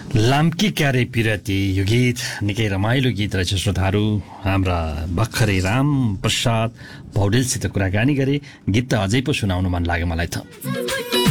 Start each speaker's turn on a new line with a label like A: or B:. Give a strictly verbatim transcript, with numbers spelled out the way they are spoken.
A: लाम्की क्यारे पिरती यो गीत निकै रमाइलो गीत रहेछ श्रोताहरू। हाम्रा भर्खरै राम प्रसाद पौडेलसित कुराकानी गरे। गीत त अझै पो सुनाउनु मन लाग्यो मलाई त।